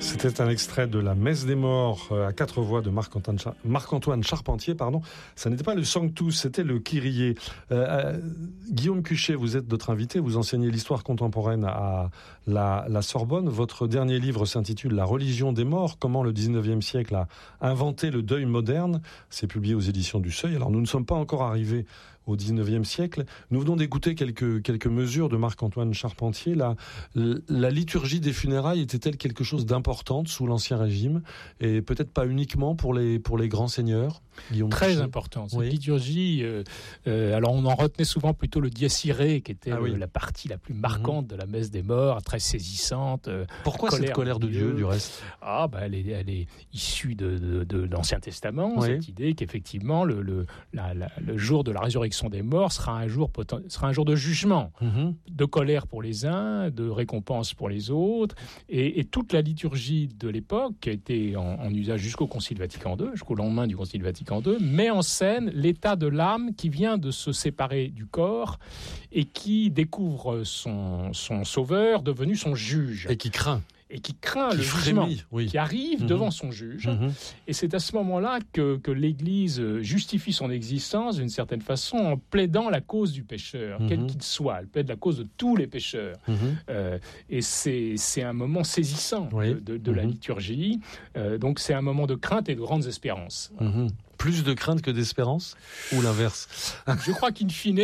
C'était un extrait de la Messe des Morts à 4 voix de Marc-Antoine Charpentier. Ça n'était pas le Sanctus, c'était le Kyrie. Guillaume Cuchet, vous êtes notre invité, vous enseignez l'histoire contemporaine à la Sorbonne. Votre dernier livre s'intitule La religion des morts, comment le 19e siècle a inventé le deuil moderne. C'est publié aux éditions du Seuil. Alors nous ne sommes pas encore arrivés au 19e siècle. Nous venons d'écouter quelques mesures de Marc-Antoine Charpentier. La liturgie des funérailles était-elle quelque chose d'importante sous l'Ancien Régime, et peut-être pas uniquement pour les grands seigneurs? Guillaume Très Cuchet. importante. Cette Oui. liturgie, alors on en retenait souvent plutôt le Dies Irae, qui était la partie la plus marquante de la messe des morts, très saisissante. Pourquoi cette colère de Dieu, du reste? Elle est issue de l'Ancien Testament, cette idée qu'effectivement le jour de la résurrection des morts sera un jour de jugement, de colère pour les uns, de récompense pour les autres, et toute la liturgie de l'époque, qui a été en usage jusqu'au Concile Vatican II, jusqu'au lendemain du Concile Vatican II, met en scène l'état de l'âme qui vient de se séparer du corps et qui découvre son sauveur devenu son juge. Et qui craint le jugement, qui arrive devant son juge. Et c'est à ce moment-là que l'Église justifie son existence d'une certaine façon en plaidant la cause du pécheur, quel qu'il soit. Elle plaide la cause de tous les pécheurs. Et c'est un moment saisissant de la liturgie. Donc c'est un moment de crainte et de grandes espérances. Plus de crainte que d'espérance, ou l'inverse? Je crois qu'in fine,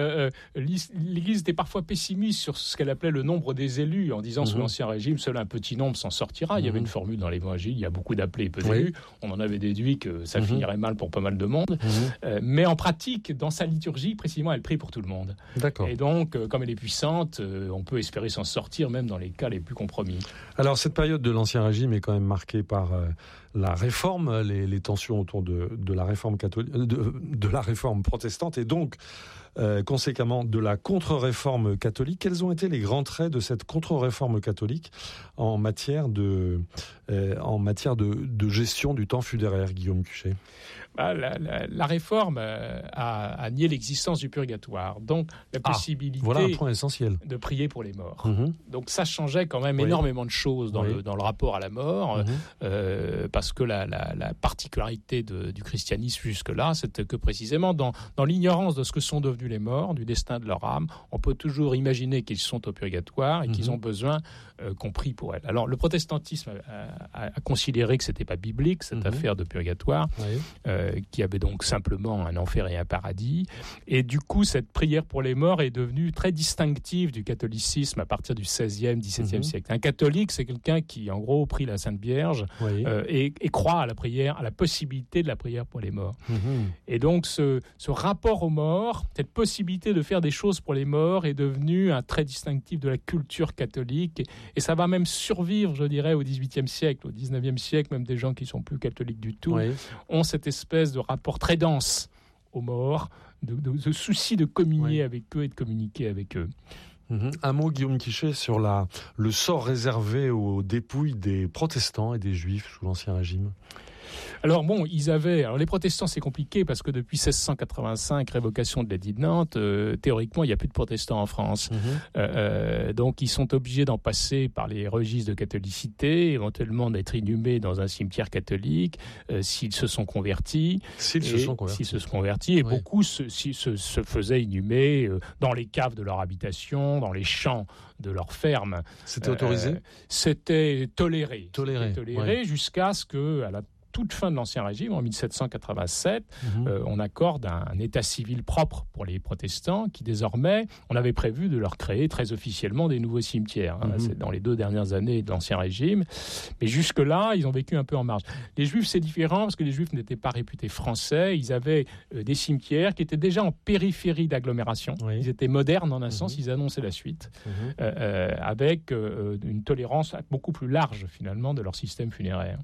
l'Église était parfois pessimiste sur ce qu'elle appelait le nombre des élus, en disant sous l'Ancien Régime, seul un petit nombre s'en sortira. Il y avait une formule dans l'Évangile, il y a beaucoup d'appelés et peu d'élus. On en avait déduit que ça finirait mal pour pas mal de monde. Mais en pratique, dans sa liturgie, précisément, elle prie pour tout le monde. D'accord. Et donc, comme elle est puissante, on peut espérer s'en sortir, même dans les cas les plus compromis. Alors, cette période de l'Ancien Régime est quand même marquée par la réforme, les tensions autour de la réforme catholique, de la réforme protestante, et donc conséquemment de la contre-réforme catholique. Quels ont été les grands traits de cette contre-réforme catholique en matière de gestion du temps funéraire, Guillaume Cuchet? La réforme a nié l'existence du purgatoire, donc la possibilité voilà un point essentiel. de prier pour les morts. Donc ça changeait quand même énormément de choses dans le rapport à la mort, parce que la particularité du christianisme jusque-là, c'était que précisément dans l'ignorance de ce que sont devenus les morts, du destin de leur âme, on peut toujours imaginer qu'ils sont au purgatoire et qu'ils ont besoin qu'on prie pour elles. Alors le protestantisme a considéré que c'était pas biblique, cette affaire de purgatoire, qui avait donc simplement un enfer et un paradis. Et du coup, cette prière pour les morts est devenue très distinctive du catholicisme à partir du XVIe, XVIIe siècle. Un catholique, c'est quelqu'un qui, en gros, prie la Sainte Vierge et croit à la prière, à la possibilité de la prière pour les morts. Et donc, ce rapport aux morts, cette possibilité de faire des choses pour les morts est devenu un trait distinctif de la culture catholique. Et ça va même survivre, je dirais, au XVIIIe siècle, au XIXe siècle, même des gens qui ne sont plus catholiques du tout ont cette espèce de rapport très dense aux morts, de souci de communier avec eux et de communiquer avec eux. Un mot, Guillaume Cuchet, sur le sort réservé aux dépouilles des protestants et des juifs sous l'Ancien Régime. Alors les protestants, c'est compliqué parce que depuis 1685, révocation de l'édit de Nantes, théoriquement, il n'y a plus de protestants en France. Donc, ils sont obligés d'en passer par les registres de catholicité, éventuellement d'être inhumés dans un cimetière catholique, s'ils se sont convertis. S'ils se sont convertis, et beaucoup se faisaient inhumer dans les caves de leur habitation, dans les champs de leur ferme. C'était autorisé? C'était toléré jusqu'à ce que, à la toute fin de l'Ancien Régime, en 1787, on accorde un état civil propre pour les protestants qui, désormais, on avait prévu de leur créer très officiellement des nouveaux cimetières. C'est dans les 2 dernières années de l'Ancien Régime. Mais jusque-là, ils ont vécu un peu en marge. Les Juifs, c'est différent parce que les Juifs n'étaient pas réputés français. Ils avaient des cimetières qui étaient déjà en périphérie d'agglomération. Ils étaient modernes en un sens, ils annonçaient la suite, avec une tolérance beaucoup plus large, finalement, de leur système funéraire.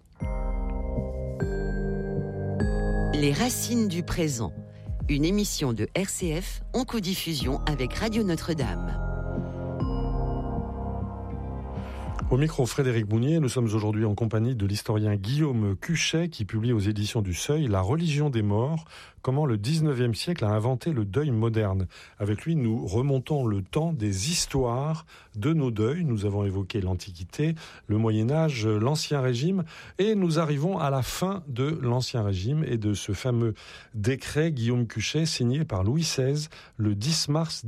Les racines du présent, une émission de RCF en codiffusion avec Radio Notre-Dame. Au micro, Frédéric Mounier, nous sommes aujourd'hui en compagnie de l'historien Guillaume Cuchet qui publie aux éditions du Seuil « La religion des morts, comment le 19e siècle a inventé le deuil moderne ». Avec lui, nous remontons le temps des histoires de nos deuils. Nous avons évoqué l'Antiquité, le Moyen-Âge, l'Ancien Régime et nous arrivons à la fin de l'Ancien Régime et de ce fameux décret Guillaume Cuchet signé par Louis XVI le 10 mars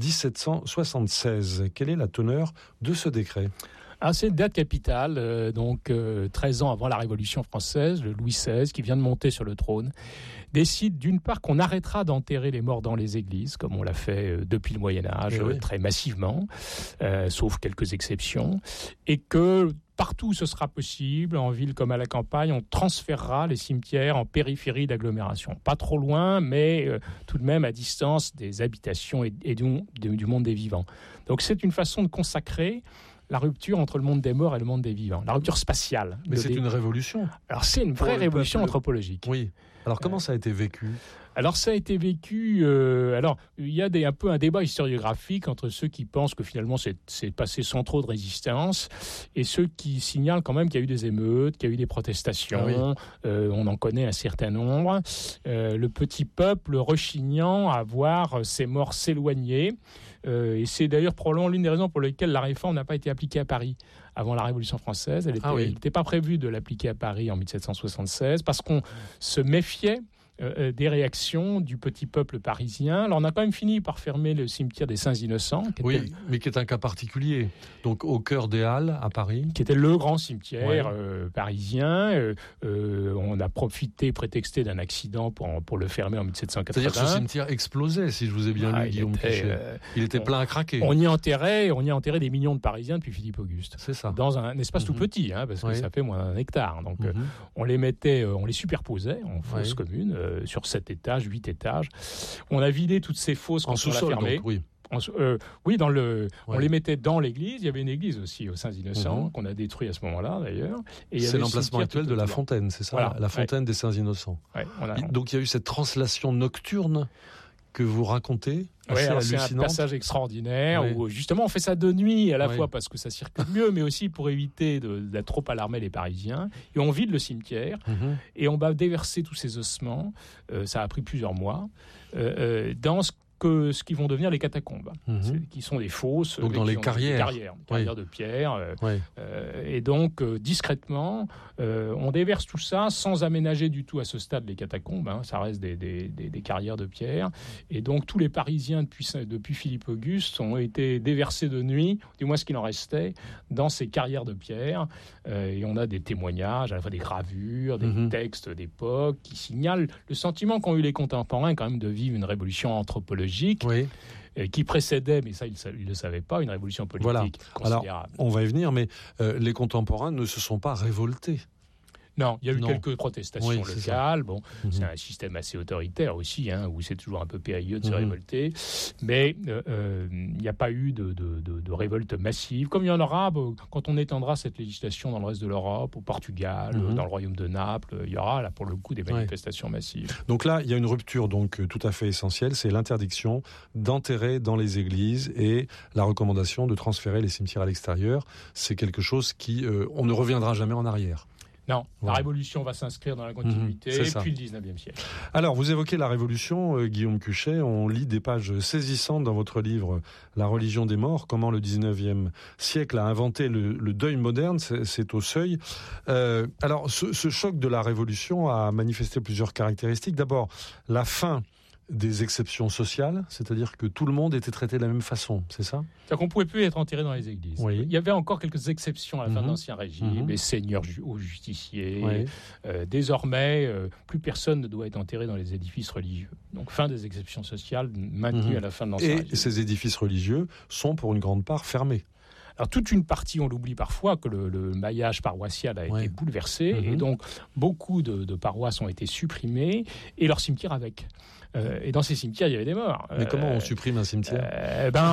1776. Quelle est la teneur de ce décret ? C'est une date capitale, 13 ans avant la Révolution française, le Louis XVI, qui vient de monter sur le trône, décide d'une part qu'on arrêtera d'enterrer les morts dans les églises, comme on l'a fait depuis le Moyen-Âge, très massivement, sauf quelques exceptions, et que partout où ce sera possible, en ville comme à la campagne, on transférera les cimetières en périphérie d'agglomération. Pas trop loin, mais tout de même à distance des habitations et du monde des vivants. Donc c'est une façon de consacrer la rupture entre le monde des morts et le monde des vivants, la rupture spatiale. Mais c'est une révolution. Alors c'est une vraie révolution anthropologique. Oui. Alors comment ça a été vécu ? Alors ça a été vécu... il y a un peu un débat historiographique entre ceux qui pensent que finalement c'est passé sans trop de résistance et ceux qui signalent quand même qu'il y a eu des émeutes, qu'il y a eu des protestations. On en connaît un certain nombre. Le petit peuple rechignant à voir ses morts s'éloigner. Et c'est d'ailleurs probablement l'une des raisons pour lesquelles la réforme n'a pas été appliquée à Paris avant la Révolution française. Il n'était pas prévu de l'appliquer à Paris en 1776 parce qu'on se méfiait des réactions du petit peuple parisien. Alors on a quand même fini par fermer le cimetière des Saints-Innocents. Mais qui est un cas particulier. Donc au cœur des Halles, à Paris. Qui était le grand cimetière parisien. On a prétexté d'un accident pour le fermer en 1780. C'est-à-dire que ce cimetière explosait, si je vous ai bien lu, Guillaume Cuchet. Il était plein à craquer. On y enterrait des millions de Parisiens depuis Philippe Auguste. C'est ça. Dans un espace tout petit, parce que ça fait moins d'1 hectare. Donc on les superposait en fosses communes. Sur 7 étages, 8 étages. On a vidé toutes ces fosses quand on l'a fermé. On les mettait dans l'église. Il y avait une église aussi aux Saints-Innocents qu'on a détruit à ce moment-là d'ailleurs. C'est l'emplacement actuel de la fontaine, c'est ça, voilà, la fontaine des Saints-Innocents. Donc il y a eu cette translation nocturne que vous racontez. C'est un passage extraordinaire où justement on fait ça de nuit à la fois parce que ça circule mieux, mais aussi pour éviter de trop alarmer les Parisiens. Et on vide le cimetière et on va déverser tous ces ossements. Ça a pris plusieurs mois dans ce qui vont devenir les catacombes, qui sont des fosses, donc dans les carrières de pierre. Et donc, discrètement, on déverse tout ça sans aménager du tout à ce stade les catacombes. Ça reste des carrières de pierre. Et donc, tous les Parisiens depuis Philippe Auguste ont été déversés de nuit, du moins ce qu'il en restait, dans ces carrières de pierre. Et on a des témoignages, à la fois des gravures, des textes d'époque qui signalent le sentiment qu'ont eu les contemporains quand même de vivre une révolution anthropologique qui précédait, mais ça ils ne le savaient pas, une révolution politique considérable. Alors, on va y venir, mais les contemporains ne se sont pas révoltés. Non, il y a eu quelques protestations locales. C'est un système assez autoritaire aussi, où c'est toujours un peu périlleux de se révolter. Mais il n'y a pas eu de révolte massive, comme il y en aura quand on étendra cette législation dans le reste de l'Europe, au Portugal, dans le royaume de Naples. Il y aura là pour le coup des manifestations massives. Donc là, il y a une rupture tout à fait essentielle, c'est l'interdiction d'enterrer dans les églises et la recommandation de transférer les cimetières à l'extérieur. C'est quelque chose on ne reviendra jamais en arrière. Non, la Révolution va s'inscrire dans la continuité depuis le 19e siècle. Alors, vous évoquez la Révolution, Guillaume Cuchet. On lit des pages saisissantes dans votre livre « La religion des morts, comment le 19e siècle a inventé le deuil moderne ». C'est au Seuil. Alors, ce choc de la Révolution a manifesté plusieurs caractéristiques. D'abord, la fin des exceptions sociales, c'est-à-dire que tout le monde était traité de la même façon, c'est ça ? C'est-à-dire qu'on ne pouvait plus être enterré dans les églises. Il y avait encore quelques exceptions à la fin de l'Ancien Régime, les seigneurs aux justiciers. Désormais, plus personne ne doit être enterré dans les édifices religieux. Donc fin des exceptions sociales maintenues à la fin de l'Ancien Régime. Et ces édifices religieux sont pour une grande part fermés. Alors toute une partie, on l'oublie parfois, que le maillage paroissial a été bouleversé et donc beaucoup de paroisses ont été supprimées et leurs cimetières avec. Et dans ces cimetières, il y avait des morts. Mais comment on supprime un cimetière ?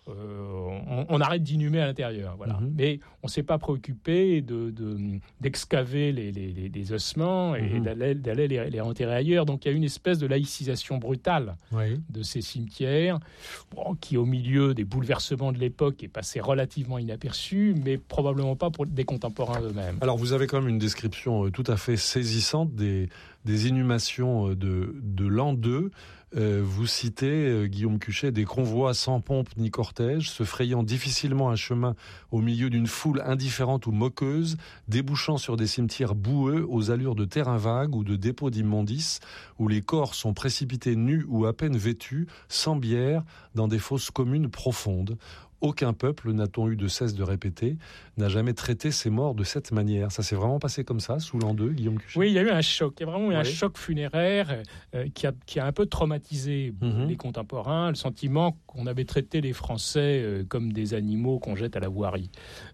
on arrête d'inhumer à l'intérieur. Voilà. Mais on ne s'est pas préoccupé d'excaver les ossements et d'aller les enterrer ailleurs. Donc il y a une espèce de laïcisation brutale de ces cimetières, qui au milieu des bouleversements de l'époque est passé relativement inaperçu, mais probablement pas pour des contemporains eux-mêmes. Alors vous avez quand même une description tout à fait saisissante des inhumations de l'an 2. Vous citez, Guillaume Cuchet, des convois sans pompe ni cortège, se frayant difficilement un chemin au milieu d'une foule indifférente ou moqueuse, débouchant sur des cimetières boueux aux allures de terrain vague ou de dépôts d'immondices, où les corps sont précipités nus ou à peine vêtus, sans bière, dans des fosses communes profondes. Aucun peuple, n'a-t-on eu de cesse de répéter, n'a jamais traité ses morts de cette manière. Ça s'est vraiment passé comme ça, sous l'an 2, Guillaume Cuchet ? Oui, il y a eu un choc. Il y a vraiment eu un choc funéraire qui a un peu traumatisé les contemporains. Le sentiment qu'on avait traité les Français comme des animaux qu'on jette à la voirie.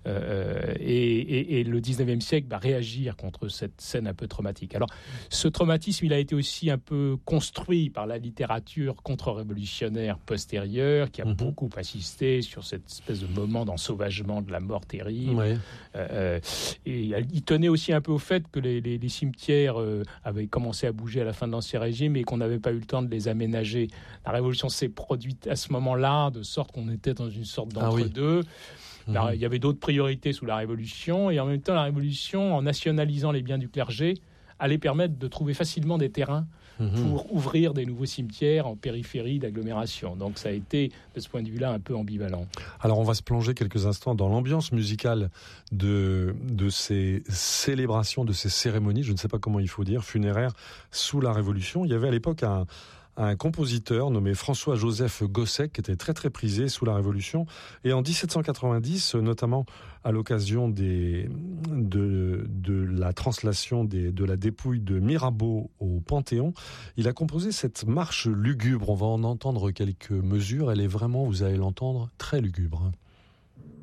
Et le 19e siècle va réagir contre cette scène un peu traumatique. Alors, ce traumatisme, il a été aussi un peu construit par la littérature contre-révolutionnaire postérieure, qui a beaucoup insisté sur cette espèce de moment d'ensauvagement de la mort terrible. Et il tenait aussi un peu au fait que les cimetières avaient commencé à bouger à la fin de l'Ancien Régime et qu'on n'avait pas eu le temps de les aménager. La Révolution s'est produite à ce moment-là, de sorte qu'on était dans une sorte d'entre-deux. Il y avait d'autres priorités sous la Révolution, et en même temps, la Révolution, en nationalisant les biens du clergé, allait permettre de trouver facilement des terrains pour ouvrir des nouveaux cimetières en périphérie d'agglomération. Donc ça a été, de ce point de vue-là, un peu ambivalent. Alors on va se plonger quelques instants dans l'ambiance musicale de ces célébrations, de ces cérémonies, je ne sais pas comment il faut dire, funéraires sous la Révolution. Il y avait à l'époque un compositeur nommé François-Joseph Gossec, qui était très très prisé sous la Révolution. Et en 1790, notamment à l'occasion de la translation de la dépouille de Mirabeau au Panthéon, il a composé cette marche lugubre. On va en entendre quelques mesures. Elle est vraiment, vous allez l'entendre, très lugubre.